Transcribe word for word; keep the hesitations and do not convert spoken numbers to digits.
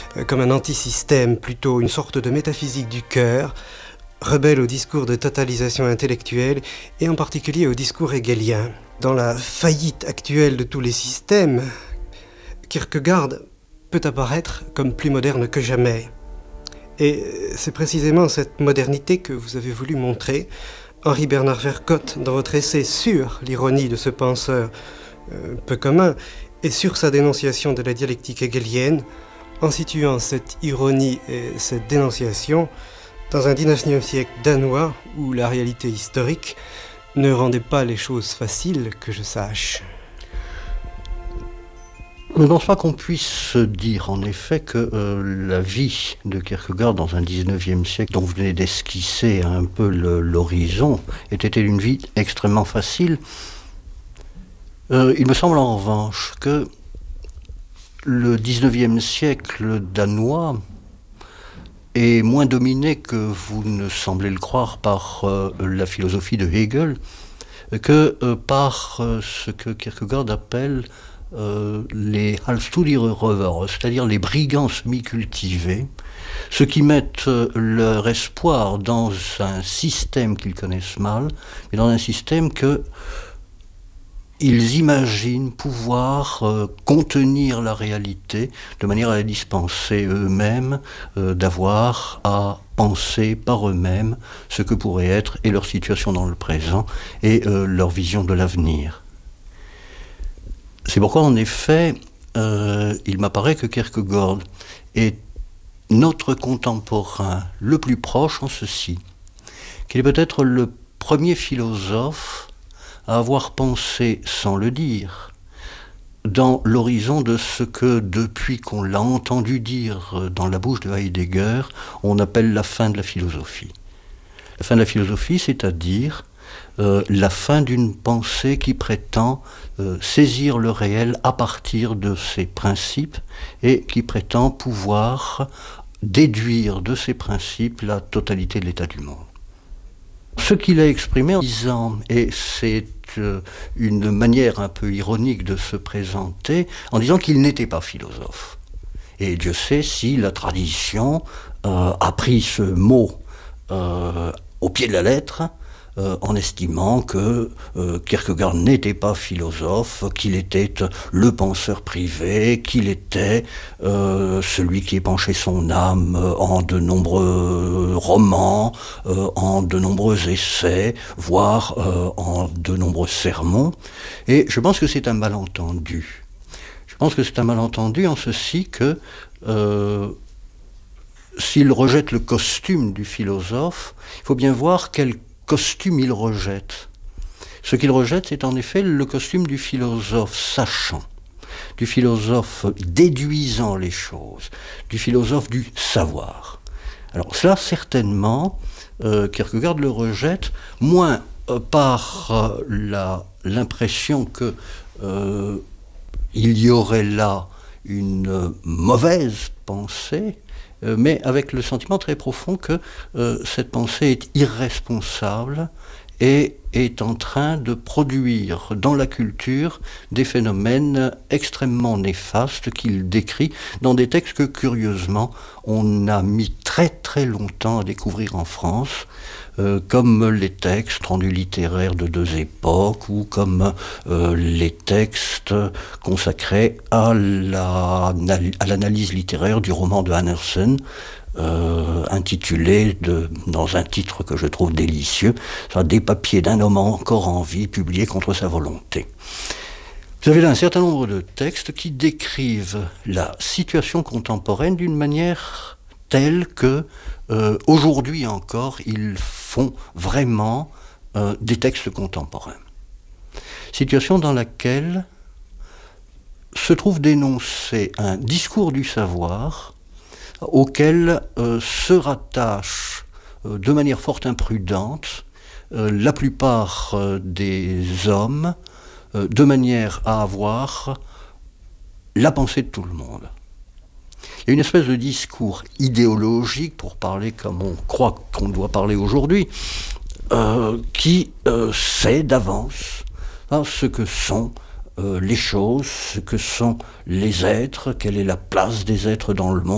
euh, comme un antisystème, plutôt une sorte de métaphysique du cœur, rebelle au discours de totalisation intellectuelle et en particulier au discours hegelien. Dans la faillite actuelle de tous les systèmes, Kierkegaard peut apparaître comme plus moderne que jamais. Et c'est précisément cette modernité que vous avez voulu montrer, Henri Bernard Vercotte, dans votre essai sur l'ironie de ce penseur euh, peu commun et sur sa dénonciation de la dialectique hegelienne, en situant cette ironie et cette dénonciation dans un dix-neuvième siècle danois où la réalité historique ne rendait pas les choses faciles, que je sache. Je ne pense pas qu'on puisse dire en effet que euh, la vie de Kierkegaard dans un dix-neuvième siècle, dont vous venez d'esquisser un peu le, l'horizon, ait été une vie extrêmement facile. Euh, il me semble en revanche que le dix-neuvième siècle danois est moins dominé que vous ne semblez le croire par euh, la philosophie de Hegel que euh, par euh, ce que Kierkegaard appelle Euh, les Halvstudier-Röver, c'est-à-dire les brigands semi-cultivés, ceux qui mettent euh, leur espoir dans un système qu'ils connaissent mal, mais dans un système que ils imaginent pouvoir euh, contenir la réalité de manière à la dispenser eux-mêmes euh, d'avoir à penser par eux-mêmes ce que pourrait être et leur situation dans le présent et euh, leur vision de l'avenir. C'est pourquoi, en effet, euh, il m'apparaît que Kierkegaard est notre contemporain le plus proche en ceci, qu'il est peut-être le premier philosophe à avoir pensé, sans le dire, dans l'horizon de ce que, depuis qu'on l'a entendu dire dans la bouche de Heidegger, on appelle la fin de la philosophie. La fin de la philosophie, c'est-à-dire Euh, la fin d'une pensée qui prétend euh, saisir le réel à partir de ses principes et qui prétend pouvoir déduire de ses principes la totalité de l'état du monde. Ce qu'il a exprimé en disant, et c'est euh, une manière un peu ironique de se présenter, en disant qu'il n'était pas philosophe. Et Dieu sait si la tradition euh, a pris ce mot euh, au pied de la lettre, Euh, en estimant que euh, Kierkegaard n'était pas philosophe, qu'il était le penseur privé, qu'il était euh, celui qui épanchait son âme en de nombreux romans, euh, en de nombreux essais, voire euh, en de nombreux sermons. Et je pense que c'est un malentendu. Je pense que c'est un malentendu en ceci que euh, s'il rejette le costume du philosophe, il faut bien voir quel costume il rejette. Ce qu'il rejette, c'est en effet le costume du philosophe sachant, du philosophe déduisant les choses, du philosophe du savoir. Alors cela, certainement, euh, Kierkegaard le rejette, moins euh, par euh, la, l'impression que euh, il y aurait là une mauvaise pensée, mais avec le sentiment très profond que euh, cette pensée est irresponsable et est en train de produire dans la culture des phénomènes extrêmement néfastes qu'il décrit dans des textes que, curieusement, on a mis très très longtemps à découvrir en France, euh, comme les textes rendus littéraires de deux époques ou comme euh, les textes consacrés à, la, à l'analyse littéraire du roman de Andersen, Euh, intitulé de, dans un titre que je trouve délicieux, « Des papiers d'un homme encore en vie, publiés contre sa volonté ». Vous avez là un certain nombre de textes qui décrivent la situation contemporaine d'une manière telle que, euh, aujourd'hui encore, ils font vraiment euh, des textes contemporains. Situation dans laquelle se trouve dénoncé un discours du savoir auquel euh, se rattachent euh, de manière fort imprudente euh, la plupart euh, des hommes, euh, de manière à avoir la pensée de tout le monde. Il y a une espèce de discours idéologique, pour parler comme on croit qu'on doit parler aujourd'hui, euh, qui euh, sait d'avance hein, ce que sont euh, les choses, ce que sont les êtres, quelle est la place des êtres dans le monde,